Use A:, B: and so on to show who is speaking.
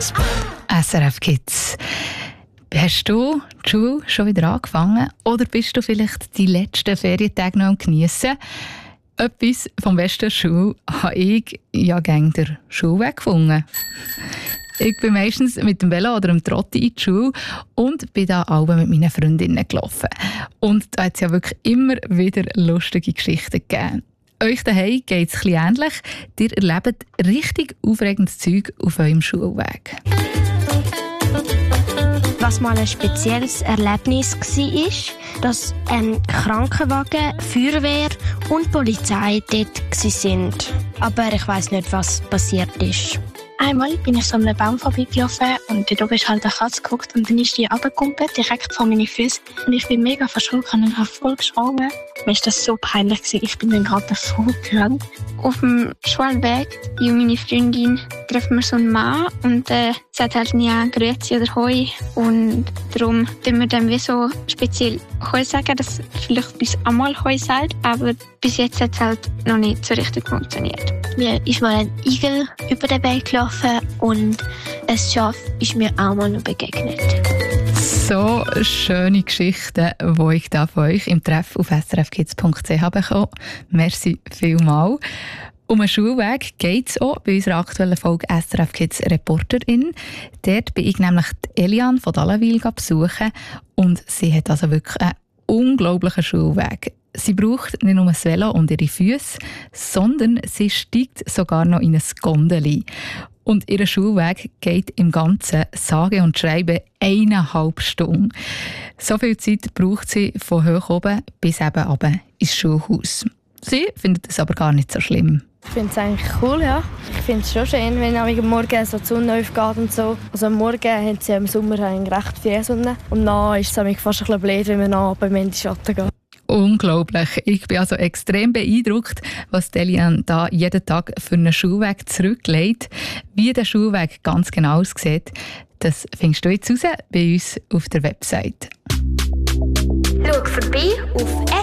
A: SRF Kids. Hast du die Schule schon wieder angefangen oder bist du vielleicht die letzten Ferientage noch am Geniessen? Etwas vom Besten der Schule habe ich ja gegen den Schulweg gefunden. Ich bin meistens mit dem Velo oder dem Trotti in die Schule und bin da alle mit meinen Freundinnen gelaufen. Und da hat es ja wirklich immer wieder lustige Geschichten gegeben. Euch daheim geht es ein bisschen ähnlich. Ihr erlebt richtig aufregendes Zeug auf eurem Schulweg.
B: Was mal ein spezielles Erlebnis war, dass ein Krankenwagen, Feuerwehr und Polizei dort waren. Aber ich weiss nicht, was passiert ist.
C: Einmal bin ich so an einem Baum vorbeigelaufen und dort oben ist halt eine Katze geguckt und dann ist die runtergekumpelt, direkt vor meine Füße. Und ich bin mega verschrocken und habe voll geschwommen. Mir war das so peinlich gewesen. Ich bin dann gerade davor gerannt.
D: Auf dem Schulweg, ich und meine Freundin, treffen wir so einen Mann und sagt halt nie Grüezi oder Hoi. Und darum tun wir dann wie so speziell Hoi sagen, dass vielleicht bis einmal Hoi sagt, aber bis jetzt hat es halt noch nicht so richtig funktioniert.
C: Mir ist mal ein Igel über den Weg gelaufen und ein Schaf ist mir auch mal noch begegnet.
A: So schöne Geschichten, die ich da von euch im Treff auf srfkids.ch bekommen. Merci vielmals. Um einen Schulweg geht es auch bei unserer aktuellen Folge SRF Kids Reporterin. Dort bin ich nämlich die Eliane von Dallenwil besuchen und sie hat also wirklich einen unglaublichen Schulweg. Sie braucht nicht nur ein Velo und ihre Füße, sondern sie steigt sogar noch in ein Gondeli. Und ihr Schulweg geht im Ganzen sage und schreibe 1,5 Stunden. So viel Zeit braucht sie von hoch oben bis eben runter ins Schulhaus. Sie findet es aber gar nicht so schlimm.
E: Ich finde es eigentlich cool, ja. Ich finde es schon schön, wenn am Morgen so die Sonne aufgeht und so. Also am Morgen haben sie im Sommer recht viel Sonne. Und dann ist es fast ein bisschen blöd, wenn man dann in den Schatten geht.
A: Unglaublich. Ich bin also extrem beeindruckt, was Eliane da jeden Tag für einen Schulweg zurücklegt. Wie der Schulweg ganz genau aussieht, das findest du jetzt raus bei uns auf der Website.
B: Schau vorbei auf